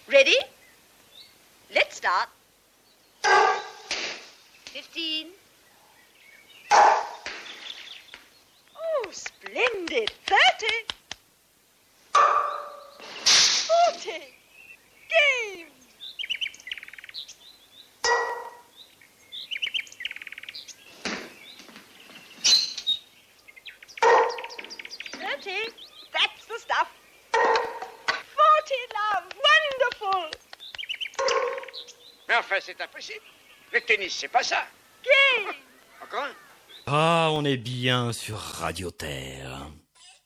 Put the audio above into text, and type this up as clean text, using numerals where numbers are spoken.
Ready? Let's start. 15. Oh, splendid. 30. 40. Game. 30. That's the stuff. 40, love. Wonderful. Mais enfin, c'est impossible. Le tennis, c'est pas ça. Game. Encore un. Ah, on est bien sur Radio Terre.